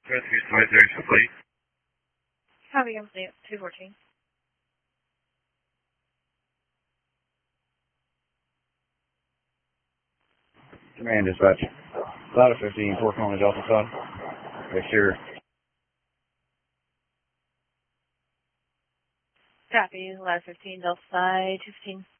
Rescue Side, there's complete. Copy, complete. 214. Command dispatch. Ladder 15, working on the Delta side. Exterior. Copy, Ladder 15, Delta side, 215.